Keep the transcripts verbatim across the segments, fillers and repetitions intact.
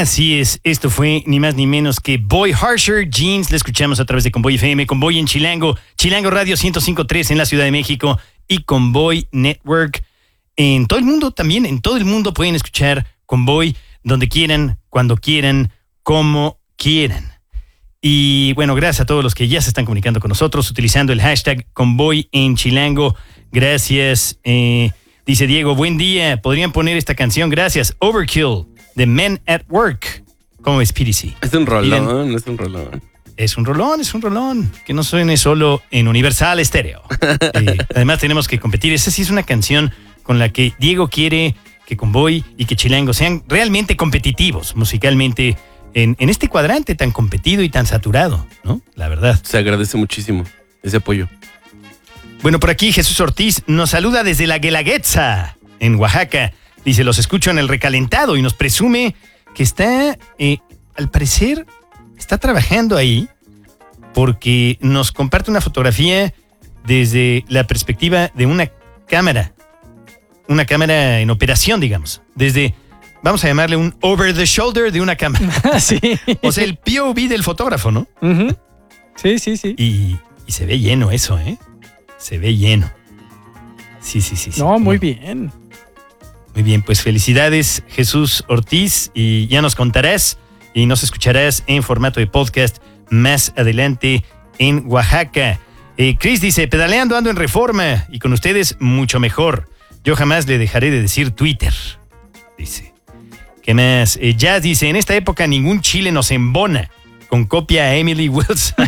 Así es, esto fue ni más ni menos que Boy Harsher Jeans. Le escuchamos a través de Convoy F M, Convoy en Chilango, Chilango Radio ciento cinco punto tres en la Ciudad de México y Convoy Network en todo el mundo. También en todo el mundo pueden escuchar Convoy donde quieran, cuando quieran, como quieran. Y bueno, gracias a todos los que ya se están comunicando con nosotros utilizando el hashtag Convoy en Chilango. Gracias. Eh, dice Diego, buen día. ¿Podrían poner esta canción? Gracias. Overkill, de Men at Work. ¿Cómo ves, P D C? Es un rolón, Miren, es un rolón. Es un rolón, es un rolón. Que no suene solo en Universal Stereo. eh, además tenemos que competir. Esa sí es una canción con la que Diego quiere que Convoy y que Chilango sean realmente competitivos musicalmente en, en este cuadrante tan competido y tan saturado, ¿no? La verdad. Se agradece muchísimo ese apoyo. Bueno, por aquí Jesús Ortiz nos saluda desde la Guelaguetza, en Oaxaca. Dice, los escucho en el recalentado y nos presume que está, eh, al parecer, está trabajando ahí porque nos comparte una fotografía desde la perspectiva de una cámara. Una cámara en operación, digamos. Desde, vamos a llamarle un over the shoulder de una cámara. Sí. O sea, el P O V del fotógrafo, ¿no? Uh-huh. Sí, sí, sí. Y, y se ve lleno eso, ¿eh? Se ve lleno. Sí, sí, sí. sí. No, muy bien. Muy bien, pues felicidades, Jesús Ortiz. Y ya nos contarás y nos escucharás en formato de podcast más adelante en Oaxaca. Eh, Chris dice, pedaleando ando en Reforma y con ustedes mucho mejor. Yo jamás le dejaré de decir Twitter, dice. ¿Qué más? Eh, Jazz dice, en esta época ningún chile nos embona. Con copia a Emily Wilson.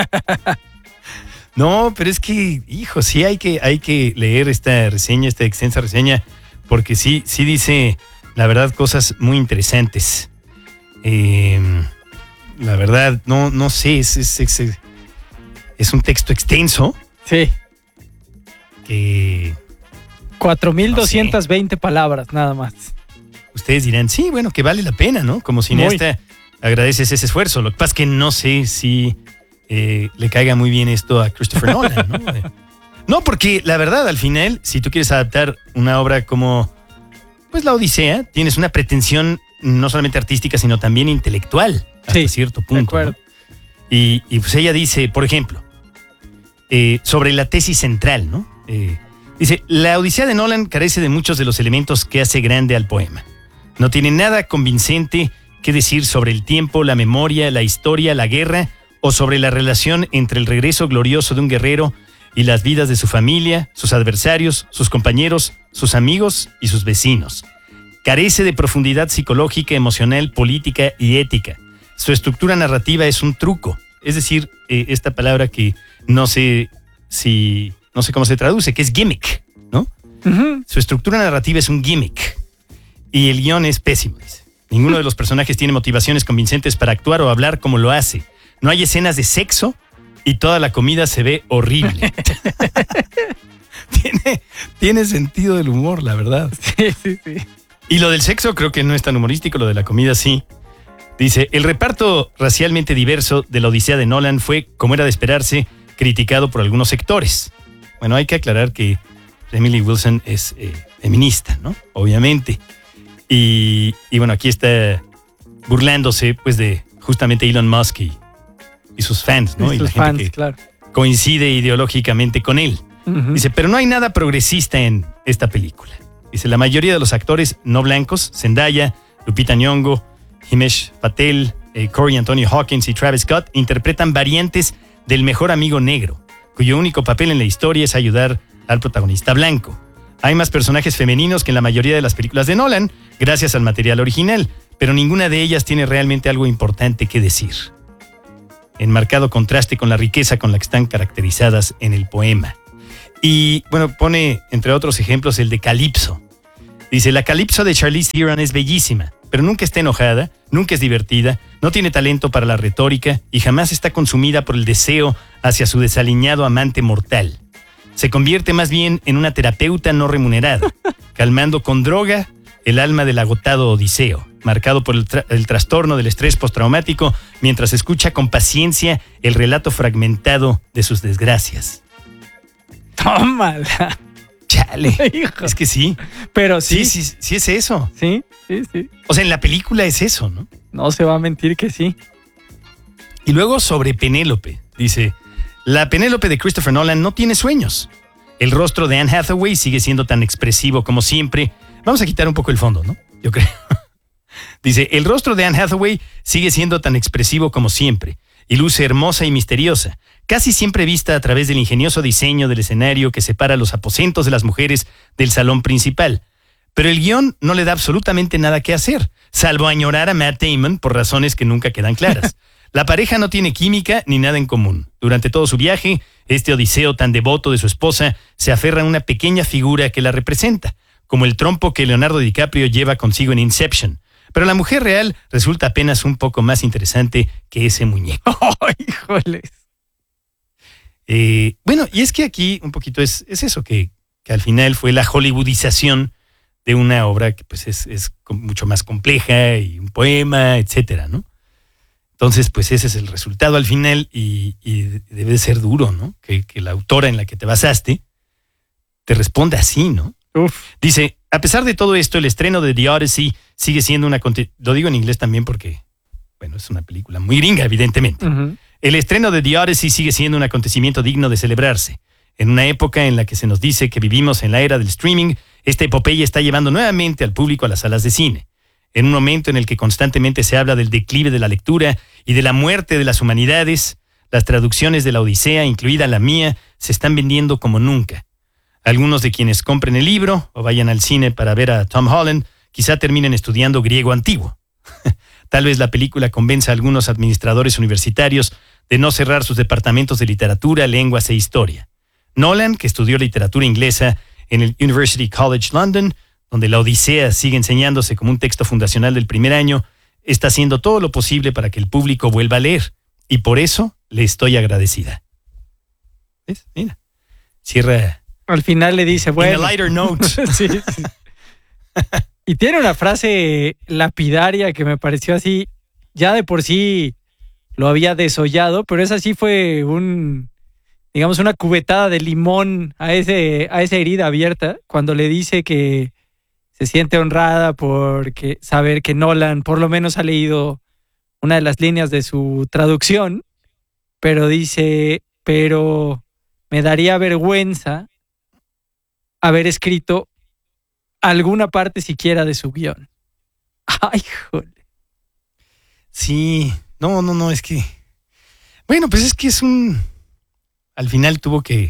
No, pero es que, hijo, sí hay que, hay que leer esta reseña, esta extensa reseña, porque sí, sí dice, la verdad, cosas muy interesantes. Eh, la verdad, no, no sé, es, es, es, es un texto extenso. Sí. Que... cuatro mil doscientas veinte no sé. Palabras, nada más. Ustedes dirán, sí, bueno, que vale la pena, ¿no? Como cineasta, muy. Agradeces ese esfuerzo. Lo que pasa es que no sé si eh, le caiga muy bien esto a Christopher Nolan, ¿no? No, porque la verdad, al final, si tú quieres adaptar una obra como, pues, La Odisea, tienes una pretensión no solamente artística, sino también intelectual, hasta sí, cierto punto. De acuerdo. ¿No? Y, y pues ella dice, por ejemplo, eh, sobre la tesis central, ¿no? Eh, dice, la Odisea de Nolan carece de muchos de los elementos que hace grande al poema. No tiene nada convincente que decir sobre el tiempo, la memoria, la historia, la guerra o sobre la relación entre el regreso glorioso de un guerrero y las vidas de su familia, sus adversarios, sus compañeros, sus amigos y sus vecinos. Carece de profundidad psicológica, emocional, política y ética. Su estructura narrativa es un truco. Es decir, eh, esta palabra que no sé si, no sé cómo se traduce, que es gimmick, ¿no? Uh-huh. Su estructura narrativa es un gimmick. Y el guión es pésimo, dice. Ninguno de los personajes tiene motivaciones convincentes para actuar o hablar como lo hace. No hay escenas de sexo y toda la comida se ve horrible. tiene, tiene sentido del humor, la verdad. Sí, sí, sí. Y lo del sexo creo que no es tan humorístico, lo de la comida sí. Dice, el reparto racialmente diverso de la Odisea de Nolan fue, como era de esperarse, criticado por algunos sectores. Bueno, hay que aclarar que Emily Wilson es eh, feminista, ¿no? Obviamente. Y, y bueno, aquí está burlándose pues de justamente Elon Musk y, y sus fans, ¿no? Y, y sus la gente fans, que claro. coincide ideológicamente con él. Uh-huh. Dice, pero no hay nada progresista en esta película. Dice, la mayoría de los actores no blancos, Zendaya, Lupita Nyong'o, Himesh Patel, eh, Corey Anthony Hawkins y Travis Scott, interpretan variantes del mejor amigo negro, cuyo único papel en la historia es ayudar al protagonista blanco. Hay más personajes femeninos que en la mayoría de las películas de Nolan, gracias al material original, pero ninguna de ellas tiene realmente algo importante que decir. En marcado contraste con la riqueza con la que están caracterizadas en el poema. Y, bueno, pone, entre otros ejemplos, el de Calypso. Dice, la Calypso de Charlize Theron es bellísima, pero nunca está enojada, nunca es divertida, no tiene talento para la retórica y jamás está consumida por el deseo hacia su desaliñado amante mortal. Se convierte más bien en una terapeuta no remunerada, calmando con droga el alma del agotado Odiseo, marcado por el, tra- el trastorno del estrés postraumático, mientras escucha con paciencia el relato fragmentado de sus desgracias. Tómala. Chale. Hijo. Es que sí. Pero Sí, sí, sí, sí es eso. sí, sí, sí. O sea, en la película es eso, ¿no? No se va a mentir que sí. Y luego sobre Penélope. Dice, la Penélope de Christopher Nolan no tiene sueños. El rostro de Anne Hathaway sigue siendo tan expresivo como siempre. Vamos a quitar un poco el fondo, ¿no? Yo creo. Dice, el rostro de Anne Hathaway sigue siendo tan expresivo como siempre y luce hermosa y misteriosa, casi siempre vista a través del ingenioso diseño del escenario que separa los aposentos de las mujeres del salón principal. Pero el guión no le da absolutamente nada que hacer, salvo añorar a Matt Damon por razones que nunca quedan claras. La pareja no tiene química ni nada en común. Durante todo su viaje, este Odiseo tan devoto de su esposa se aferra a una pequeña figura que la representa, como el trompo que Leonardo DiCaprio lleva consigo en Inception. Pero la mujer real resulta apenas un poco más interesante que ese muñeco. ¡Oh, híjoles! Eh, bueno, y es que aquí un poquito es, es eso, que, que al final fue la hollywoodización de una obra que pues es, es mucho más compleja y un poema, etcétera, ¿no? Entonces, pues ese es el resultado al final y, y debe de ser duro, ¿no? Que, que la autora en la que te basaste te responda así, ¿no? Uf. Dice, a pesar de todo esto, el estreno de The Odyssey sigue siendo una... Lo digo en inglés también porque, bueno, es una película muy gringa, evidentemente. Uh-huh. El estreno de The Odyssey sigue siendo un acontecimiento digno de celebrarse. En una época en la que se nos dice que vivimos en la era del streaming, esta epopeya está llevando nuevamente al público a las salas de cine. En un momento en el que constantemente se habla del declive de la lectura y de la muerte de las humanidades, las traducciones de la Odisea, incluida la mía, se están vendiendo como nunca. Algunos de quienes compren el libro o vayan al cine para ver a Tom Holland quizá terminen estudiando griego antiguo. Tal vez la película convenza a algunos administradores universitarios de no cerrar sus departamentos de literatura, lenguas e historia. Nolan, que estudió literatura inglesa en el University College London, donde la Odisea sigue enseñándose como un texto fundacional del primer año, está haciendo todo lo posible para que el público vuelva a leer. Y por eso le estoy agradecida. ¿Ves? Mira. Cierra... Al final le dice, bueno... In a lighter note. sí, sí. Y tiene una frase lapidaria que me pareció así, ya de por sí lo había desollado, pero esa sí fue un, digamos, una cubetada de limón a, ese, a esa herida abierta, cuando le dice que se siente honrada por que, saber que Nolan por lo menos ha leído una de las líneas de su traducción, pero dice, pero me daría vergüenza haber escrito alguna parte siquiera de su guión. Ay, joder. Sí, no, no, no, es que... Bueno, pues es que es un... Al final tuvo que...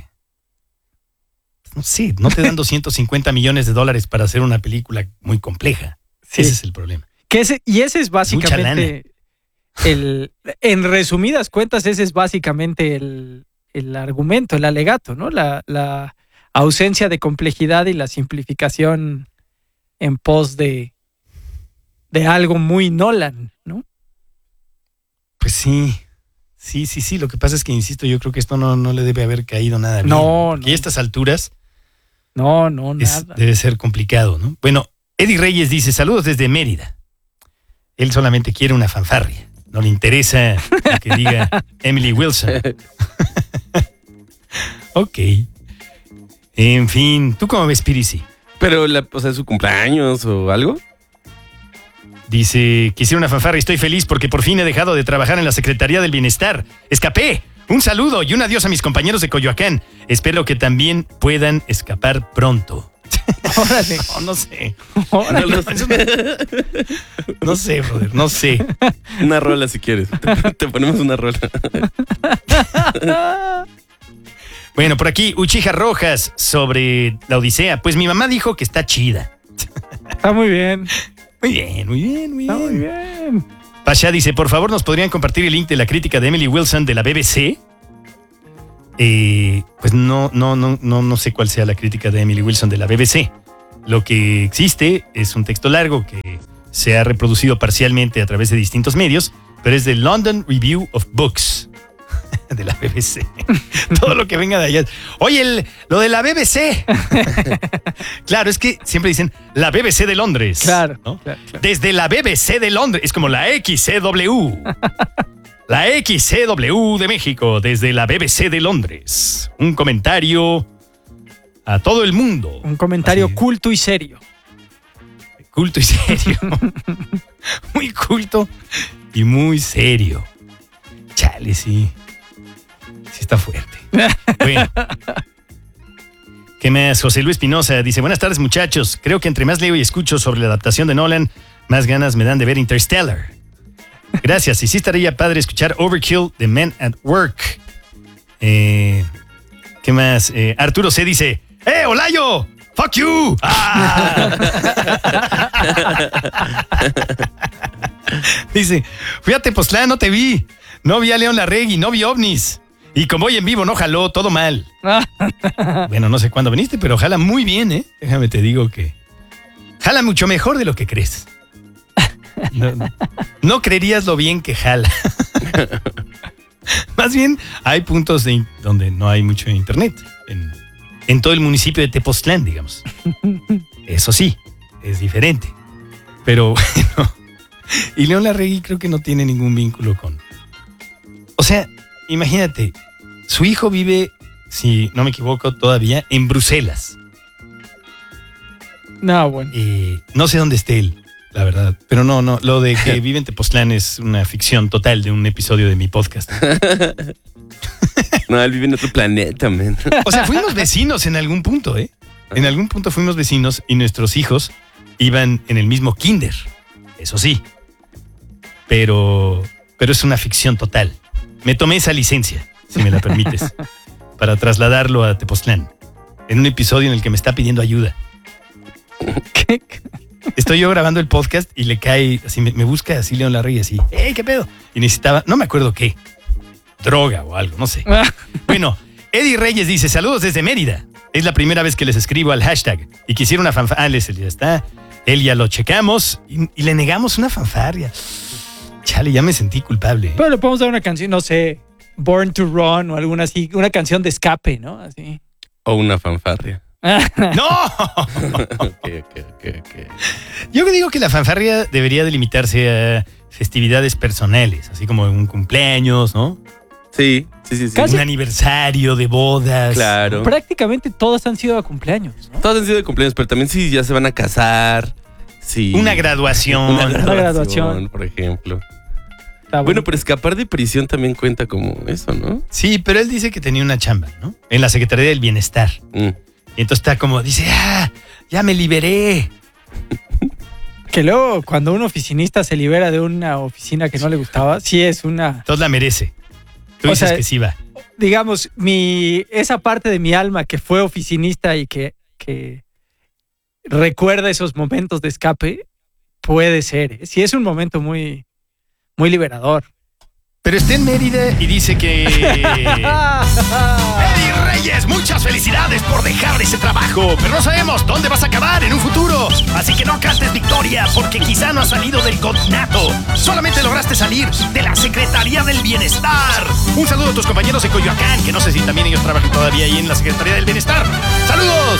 No sé, no te dan doscientos cincuenta millones de dólares para hacer una película muy compleja. Sí. Ese es el problema. Que ese, y ese es básicamente... el En resumidas cuentas, ese es básicamente el, el argumento, el alegato, ¿no? La... la ausencia de complejidad y la simplificación en pos de, de algo muy Nolan, ¿no? Pues sí, sí, sí, sí. Lo que pasa es que, insisto, yo creo que esto no, no le debe haber caído nada bien. No, Porque no. a estas alturas No, no, es, nada. debe ser complicado, ¿no? Bueno, Eddie Reyes dice, saludos desde Mérida. Él solamente quiere una fanfarria. No le interesa lo que diga Emily Wilson. Ok. En fin, ¿tú cómo ves, Pirisi? Pero, la, o sea, su cumpleaños o algo. Dice, quisiera una fanfarria y estoy feliz porque por fin he dejado de trabajar en la Secretaría del Bienestar. ¡Escapé! Un saludo y un adiós a mis compañeros de Coyoacán. Espero que también puedan escapar pronto. Órale. No, no sé. Órale. No, no, no sé, brother, no sé. Una rola si quieres. Te, te ponemos una rola. Bueno, por aquí, Uchiha Rojas sobre la Odisea. Pues mi mamá dijo que está chida. Está muy bien. Muy bien, muy bien, muy Está bien. muy bien. Pasha dice, por favor, ¿nos podrían compartir el link de la crítica de Emily Wilson de la B B C? Eh, pues no, no, no, no, no sé cuál sea la crítica de Emily Wilson de la B B C. Lo que existe es un texto largo que se ha reproducido parcialmente a través de distintos medios, pero es de London Review of Books. De la B B C. Todo lo que venga de allá. Oye, el, lo de la B B C. Claro, es que siempre dicen la B B C de Londres. Claro, ¿no? claro, claro. Desde la B B C de Londres. Es como la X C W. La X C W de México. Desde la B B C de Londres. Un comentario a todo el mundo. Un comentario Así, culto y serio. culto y serio. Muy culto y muy serio. Chale, sí. Sí está fuerte. Bueno. ¿Qué más? José Luis Pinoza dice, buenas tardes, muchachos. Creo que entre más leo y escucho sobre la adaptación de Nolan, más ganas me dan de ver Interstellar. Gracias. Y sí estaría padre escuchar Overkill de Men at Work. Eh, ¿Qué más? Eh, Arturo C. dice, ¡Eh, Olayo! ¡Fuck you! ¡Ah! Dice, fui a Tepoztlán, no te vi. No vi a León Larregui, no vi ovnis. Y como voy en vivo, no jaló, todo mal. Bueno, no sé cuándo viniste, pero jala muy bien, ¿eh? Déjame te digo que jala mucho mejor de lo que crees. No, no creerías lo bien que jala. Más bien, hay puntos de in- donde no hay mucho internet. En, en todo el municipio de Tepoztlán, digamos. Eso sí, es diferente. Pero bueno. Y León Larregui creo que no tiene ningún vínculo con... O sea, imagínate, su hijo vive, si no me equivoco todavía, en Bruselas. No, bueno. Eh, no sé dónde esté él, la verdad. Pero no, no, lo de que vive en Tepoztlán es una ficción total de un episodio de mi podcast. No, él vive en otro planeta, man. O sea, fuimos vecinos en algún punto, ¿eh? En algún punto fuimos vecinos y nuestros hijos iban en el mismo kinder. Eso sí. Pero, pero es una ficción total. Me tomé esa licencia, si me la permites, para trasladarlo a Tepoztlán. En un episodio en el que me está pidiendo ayuda. ¿Qué? Estoy yo grabando el podcast y le cae, así me, me busca así León Larregui, así, ¡ey, qué pedo! Y necesitaba, no me acuerdo qué, droga o algo, no sé. Bueno, Eddie Reyes dice, saludos desde Mérida. Es la primera vez que les escribo al hashtag y quisiera una fanfarria. Ah, les, ya está. Él ya lo checamos y, y le negamos una fanfarria. Chale, ya me sentí culpable. Pero le podemos dar una canción, no sé, Born to Run o alguna así, una canción de escape, ¿no? Así. O una fanfarria. ¡No! Ok, ok, ok, ok. Yo digo que la fanfarria debería delimitarse a festividades personales, así como un cumpleaños, ¿no? Sí, sí, sí, sí. Casi- Un aniversario de bodas. Claro. Prácticamente todas han sido a cumpleaños, ¿no? Todos han sido de cumpleaños, pero también si ya se van a casar. Sí. Una graduación. Una graduación, graduación. por ejemplo. Está Bueno, pero escapar de prisión también cuenta como eso, ¿no? Sí, pero él dice que tenía una chamba, ¿no? En la Secretaría del Bienestar. Mm. Y entonces está como, dice, ah, ya me liberé. Que luego, cuando un oficinista se libera de una oficina que no le gustaba, sí es una... Entonces la merece. Tú O dices sea, que sí va. Digamos, mi, esa parte de mi alma que fue oficinista y que, que recuerda esos momentos de escape, puede ser. ¿eh? Sí es un momento muy, muy liberador. Pero está en Mérida y dice que... Eddie Reyes, muchas felicidades por dejar ese trabajo, pero no sabemos dónde vas a acabar en un futuro. Así que no cantes victoria, porque quizá no has salido del continato. Solamente lograste salir de la Secretaría del Bienestar. Un saludo a tus compañeros de Coyoacán, que no sé si también ellos trabajan todavía ahí en la Secretaría del Bienestar. ¡Saludos!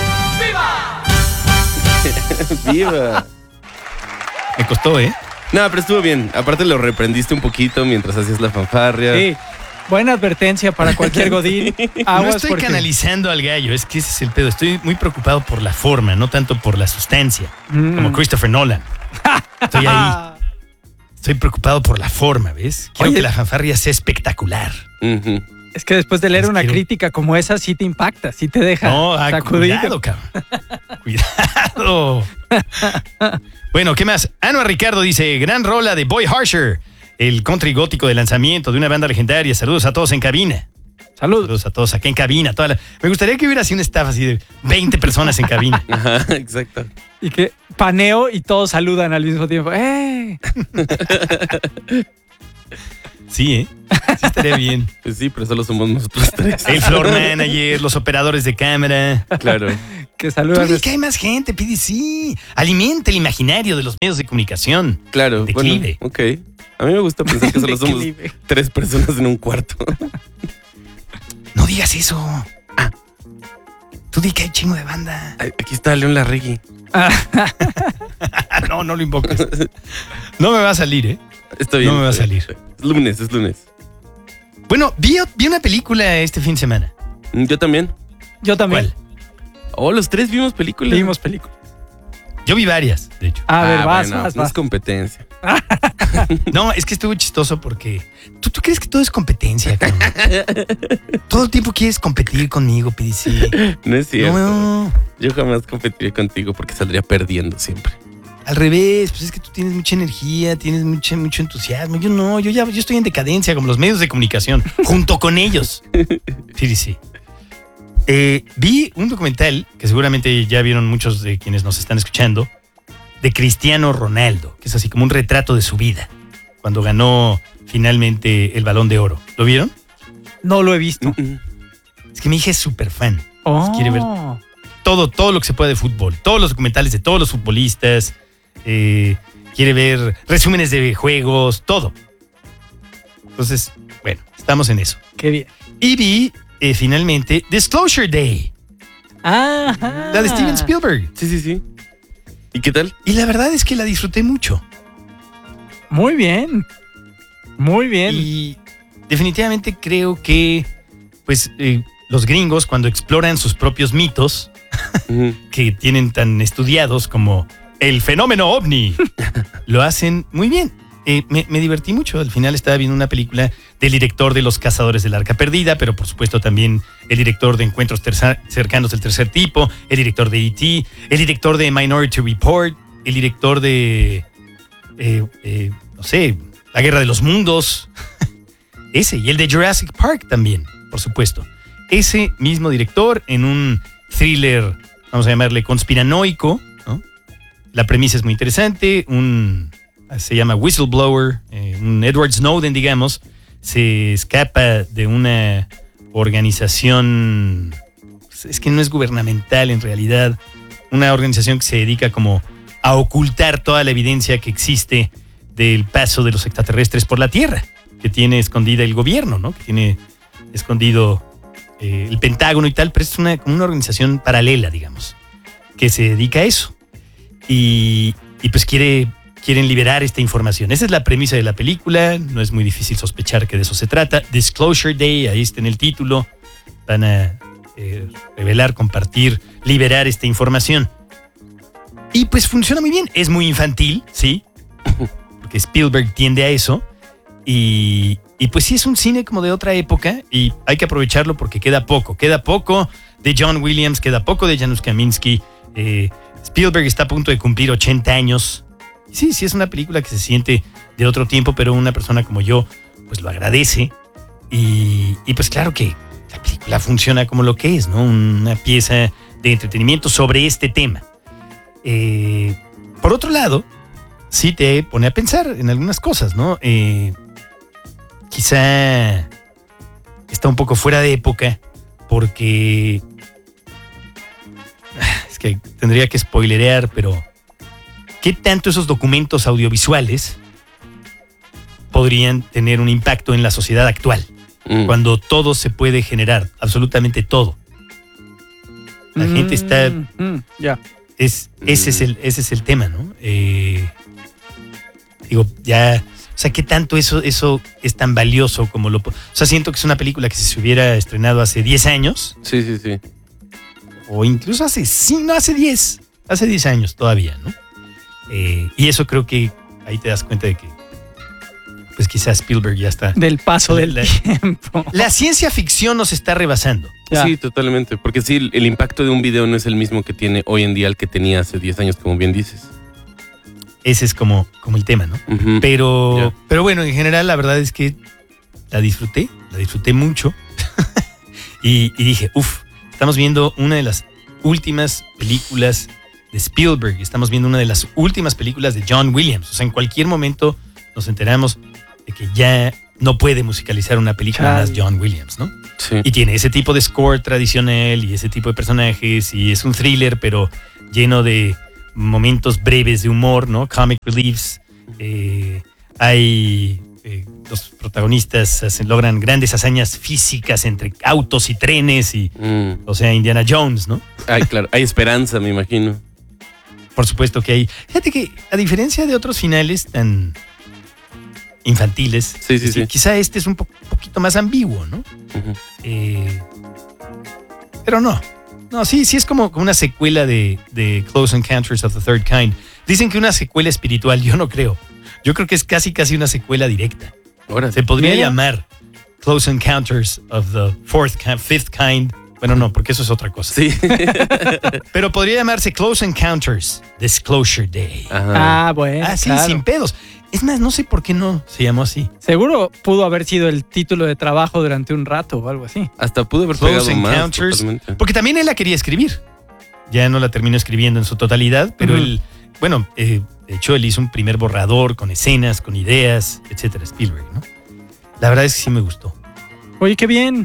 ¡Viva! Me costó, ¿eh? No, pero estuvo bien. Aparte lo reprendiste un poquito mientras hacías la fanfarria. Sí, buena advertencia para cualquier godín. No Aguas estoy porque- canalizando al gallo, es que ese es el pedo. Estoy muy preocupado por la forma, no tanto por la sustancia. Mm. Como Christopher Nolan. Estoy ahí. Estoy preocupado por la forma, ¿ves? Quiero Oye. que la fanfarria sea espectacular. Ujú. Es que después de leer Es una que- crítica como esa, sí te impacta, sí te deja No, ah, sacudido. cuidado, cabrón. Cuidado. Bueno, ¿qué más? Anwar Ricardo dice, gran rola de Boy Harsher, el country gótico de lanzamiento de una banda legendaria. Saludos a todos en cabina. Saludos. Saludos a todos aquí en cabina. Toda la- Me gustaría que hubiera así un staff así de veinte personas en cabina. Ajá, exacto. Y que paneo y todos saludan al mismo tiempo. ¡Eh! Sí, ¿eh? Sí estaría bien. Pues sí, pero solo somos nosotros tres. El floor manager, los operadores de cámara. Claro. Que Tú saludan. di que hay más gente, pide sí. Alimenta el imaginario de los medios de comunicación. Claro. Declive. Bueno, ok. A mí me gusta pensar que solo somos Declive. tres personas en un cuarto. No digas eso. Ah. Tú di que hay chingo de banda. Ay, aquí está León Larregui. Ah, no, no lo invoques. No me va a salir, ¿eh? Está bien. No me va a está bien. salir. Es lunes, es lunes. Bueno, vi, vi una película este fin de semana. Mm, Yo también. Yo también. ¿Cuál? Oh, los tres vimos películas. Vimos películas. Yo vi varias, de hecho. A ver, Ah, vas, bueno, vas, no vas. es competencia. No, es que estuvo chistoso porque tú, tú crees que todo es competencia, cabrón. Todo el tiempo quieres competir conmigo, P D C. No es cierto. No, Yo jamás competiría contigo porque saldría perdiendo siempre. al revés, pues es que tú tienes mucha energía, tienes mucha, mucho entusiasmo. Yo no, yo ya yo estoy en decadencia como los medios de comunicación, junto con ellos. P D C. Eh, vi un documental que seguramente ya vieron muchos de quienes nos están escuchando, de Cristiano Ronaldo, que es así como un retrato de su vida, cuando ganó finalmente el Balón de Oro. ¿Lo vieron? No lo he visto. Mm, mm. Es que mi hija es súper fan. Oh. Quiere ver todo, todo lo que se pueda de fútbol, todos los documentales de todos los futbolistas, eh, quiere ver resúmenes de juegos, todo. Entonces, bueno, estamos en eso. Qué bien. Y vi eh, finalmente Disclosure Day, Ajá. la de Steven Spielberg. Sí, sí, sí. ¿Y qué tal? Y la verdad es que la disfruté mucho. Muy bien. Muy bien. Y definitivamente creo que, pues, eh, los gringos cuando exploran sus propios mitos, Ujú. que tienen tan estudiados como el fenómeno ovni, lo hacen muy bien. Eh, me, me divertí mucho. Al final estaba viendo una película del director de Los Cazadores del Arca Perdida, pero por supuesto también el director de Encuentros Terza- Cercanos del Tercer Tipo, el director de E T, el director de Minority Report, el director de, eh, eh, no sé, La Guerra de los Mundos, ese, y el de Jurassic Park también, por supuesto. Ese mismo director en un thriller, vamos a llamarle conspiranoico, ¿no? La premisa es muy interesante, un, se llama Whistleblower, eh, un Edward Snowden, digamos, se escapa de una organización, es que no es gubernamental en realidad, una organización que se dedica como a ocultar toda la evidencia que existe del paso de los extraterrestres por la Tierra, que tiene escondida el gobierno, ¿no? Que tiene escondido eh, el Pentágono y tal, pero es una, una organización paralela, digamos, que se dedica a eso. Y, y pues quiere, quieren liberar esta información. Esa es la premisa de la película, no es muy difícil sospechar que de eso se trata. Disclosure Day, ahí está en el título, van a eh, revelar, compartir, liberar esta información. Y pues funciona muy bien, es muy infantil, ¿sí? Porque Spielberg tiende a eso. Y, y pues sí es un cine como de otra época y hay que aprovecharlo porque queda poco. Queda poco de John Williams, queda poco de Janusz Kaminski. Eh, Spielberg está a punto de cumplir ochenta años. Y sí, sí es una película que se siente de otro tiempo, pero una persona como yo pues lo agradece. Y, y pues claro que la película funciona como lo que es, ¿no? Una pieza de entretenimiento sobre este tema. Eh, por otro lado, sí te pone a pensar en algunas cosas, ¿no? Eh, quizá está un poco fuera de época porque es que tendría que spoilerear, pero ¿qué tanto esos documentos audiovisuales podrían tener un impacto en la sociedad actual? Mm. Cuando todo se puede generar, absolutamente todo. La Mm, gente está... mm, ya. Es, ese, es el, ese es el tema, ¿no? Eh, digo, ya... O sea, ¿qué tanto eso, eso es tan valioso como lo... O sea, siento que es una película que si se hubiera estrenado hace diez años, Sí, sí, sí. o incluso hace... Sí, no, hace diez. Hace diez años todavía, ¿no? Eh, y eso creo que ahí te das cuenta de que pues quizás Spielberg ya está... Del paso del La- tiempo. La ciencia ficción nos está rebasando. Ya. Sí, totalmente. Porque sí, el, el impacto de un video no es el mismo que tiene hoy en día el que tenía hace diez años, como bien dices. Ese es como, como el tema, ¿no? Ujú. Pero, Ya. pero bueno, en general la verdad es que la disfruté, la disfruté mucho. y, y dije, uff, estamos viendo una de las últimas películas de Spielberg, estamos viendo una de las últimas películas de John Williams. O sea, en cualquier momento nos enteramos de que ya no puede musicalizar una película Chale. más John Williams, ¿no? Sí. Y tiene ese tipo de score tradicional y ese tipo de personajes y es un thriller, pero lleno de momentos breves de humor, ¿no? Comic reliefs. Eh, hay... eh, los protagonistas hacen- logran grandes hazañas físicas entre autos y trenes y... Mm. O sea, Indiana Jones, ¿no? Ay, claro. Hay esperanza, me imagino. Por supuesto que hay... Fíjate que a diferencia de otros finales tan infantiles, Sí, sí, es que sí. quizá este es un po- poquito más ambiguo, ¿no? Ujú. Eh, pero no, No, sí, sí es como una secuela de, de Close Encounters of the Third Kind. Dicen que una secuela espiritual, yo no creo. Yo creo que es casi casi una secuela directa. Ahora, Se podría Mira. llamar Close Encounters of the Fourth Kind, Fifth Kind. Bueno, no, porque eso es otra cosa. sí. Pero podría llamarse Close Encounters Disclosure Day. Ajá. Ah, bueno. Ah, sí, claro. sin pedos. Es más, no sé por qué no se llamó así. Seguro pudo haber sido el título de trabajo durante un rato o algo así. Hasta pudo haber Close pegado más Encounters. totalmente. Porque también él la quería escribir. Ya no la terminó escribiendo en su totalidad, pero Ujú. él, bueno, eh, de hecho él hizo un primer borrador con escenas, con ideas, etcétera, Spielberg, ¿no? La verdad es que sí me gustó. Oye, qué bien.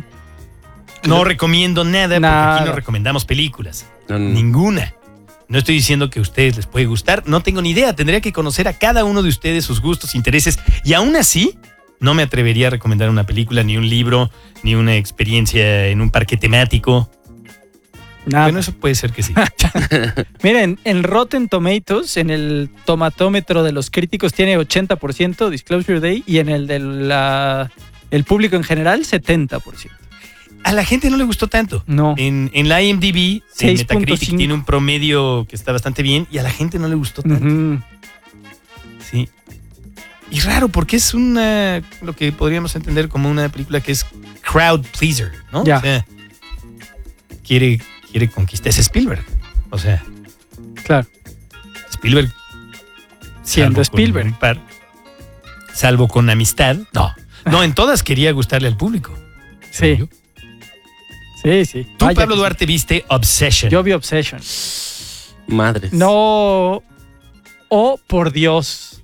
No recomiendo nada, porque Nada. aquí no recomendamos películas. No, no. Ninguna. No estoy diciendo que a ustedes les puede gustar. No tengo ni idea. Tendría que conocer a cada uno de ustedes, sus gustos, intereses. Y aún así, no me atrevería a recomendar una película, ni un libro, ni una experiencia en un parque temático. Nada. Bueno, eso puede ser que sí. Miren, en Rotten Tomatoes, en el tomatómetro de los críticos tiene ochenta por ciento Disclosure Day y en el del el público en general setenta por ciento. A la gente no le gustó tanto. No. En, en la I M D B, en seis punto Metacritic, cinco. tiene un promedio que está bastante bien y a la gente no le gustó tanto. Ujú. Sí. Y raro, porque es una, lo que podríamos entender como una película que es crowd pleaser, ¿no? Ya. O sea, quiere, quiere conquistar. Es Spielberg. O sea, Claro. Spielberg. Siendo salvo con Spielberg. un par, salvo con amistad. No. No, en todas quería gustarle al público. Sí. Yo. Sí, sí. Tú, Vaya Pablo que sí. Duarte, viste Obsession. Yo vi Obsession. Madres. No. Oh, por Dios.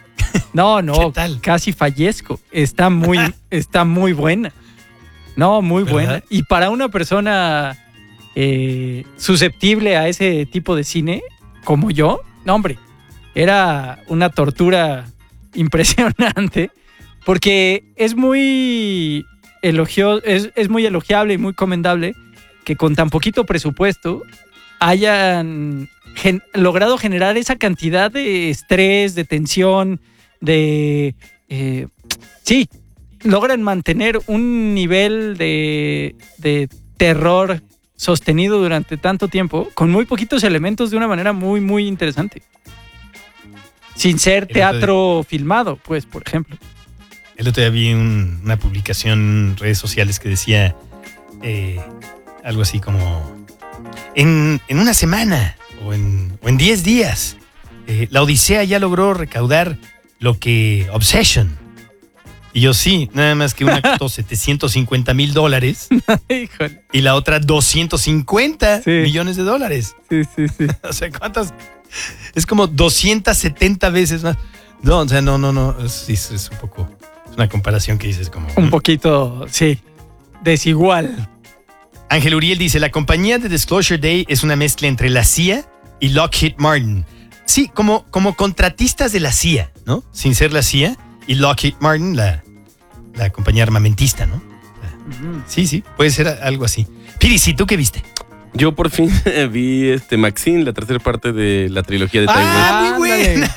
No, no. ¿Qué tal? Casi fallezco. Está muy, está muy buena. No, muy ¿Verdad? buena. Y para una persona eh, susceptible a ese tipo de cine, como yo, no, hombre, era una tortura impresionante. Porque es muy elogio, es, es muy elogiable y muy comendable que con tan poquito presupuesto hayan gen- logrado generar esa cantidad de estrés, de tensión, de... eh, sí, logran mantener un nivel de, de terror sostenido durante tanto tiempo con muy poquitos elementos de una manera muy, muy interesante. Sin ser El otro teatro filmado, pues, por ejemplo. El otro día vi un- una publicación en redes sociales que decía eh, algo así como en, en una semana o en o en diez días eh, la Odisea ya logró recaudar lo que Obsession. Y yo sí, nada más que una costó setecientos cincuenta mil dólares Híjole. y la otra doscientos cincuenta Sí. millones de dólares. Sí, sí, sí. O sea, ¿cuántas? Es como doscientas setenta veces más. No, o sea, no, no, no. Es, es, es un poco. Es una comparación que dices como. Un poquito, sí, desigual. Ángel Uriel dice: la compañía de Disclosure Day es una mezcla entre la C I A y Lockheed Martin. Sí, como, como contratistas de la C I A, ¿no? Sin ser la C I A y Lockheed Martin, la, la compañía armamentista, ¿no? Sí, sí, puede ser algo así. Piri, ¿sí tú qué viste? Yo por fin vi este Maxine, la tercera parte de la trilogía de Ty West. Ah, muy Ándale. buena.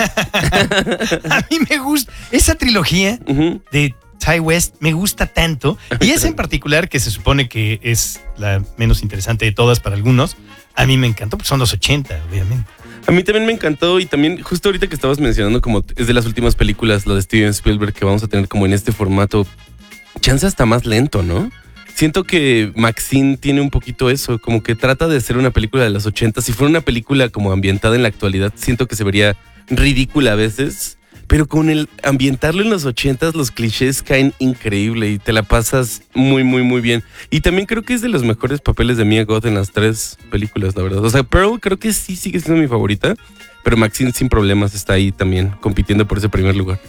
A mí me gusta. Esa trilogía Ujú. de Ty West me gusta tanto. Y esa en particular, que se supone que es la menos interesante de todas para algunos, a mí me encantó, porque son los ochenta, obviamente. A mí también me encantó y también justo ahorita que estabas mencionando como es de las últimas películas, la de Steven Spielberg, que vamos a tener como en este formato, chance hasta más lento, ¿no? Siento que Maxine tiene un poquito eso, como que trata de hacer una película de los ochenta. Si fuera una película como ambientada en la actualidad, siento que se vería ridícula a veces, pero con el ambientarlo en los ochentas, los clichés caen increíble y te la pasas muy, muy, muy bien. Y también creo que es de los mejores papeles de Mia Goth en las tres películas, la verdad. O sea, Pearl creo que sí sigue siendo mi favorita, pero Maxine sin problemas está ahí también compitiendo por ese primer lugar.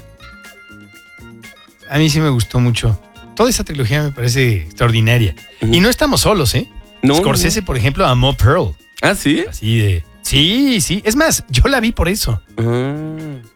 A mí sí me gustó mucho. Toda esa trilogía me parece extraordinaria. Ujú. Y no estamos solos, ¿eh? No, Scorsese, por ejemplo, amó Pearl. Ah, ¿sí? Así de... Sí, sí. Es más, yo la vi por eso. Ah.